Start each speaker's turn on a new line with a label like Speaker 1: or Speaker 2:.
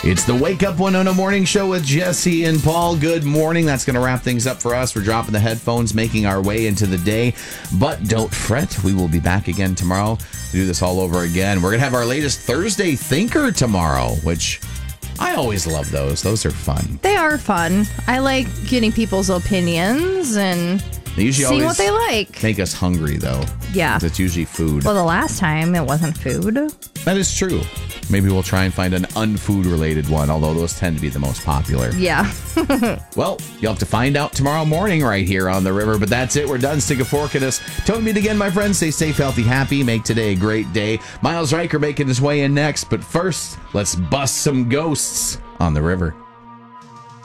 Speaker 1: It's the Wake Up 100 Morning Show with Jesse and Paul. Good morning. That's going to wrap things up for us. We're dropping the headphones, making our way into the day. But don't fret. We will be back again tomorrow to do this all over again. We're going to have our latest Thursday Thinker tomorrow, which I always love those. Those are fun.
Speaker 2: They are fun. I like getting people's opinions and
Speaker 1: They usually
Speaker 2: seeing
Speaker 1: always
Speaker 2: what they like.
Speaker 1: make us hungry, though.
Speaker 2: Yeah.
Speaker 1: 'Cause it's usually food.
Speaker 2: Well, the last time it wasn't food.
Speaker 1: That is true. Maybe we'll try and find an unfood-related one, although those tend to be the most popular.
Speaker 2: Yeah.
Speaker 1: Well, you'll have to find out tomorrow morning right here on the river. But that's it. We're done. Stick a fork in us. Till we meet again, my friends. Stay safe, healthy, happy. Make today a great day. Miles Riker making his way in next. But first, let's bust some ghosts on the river.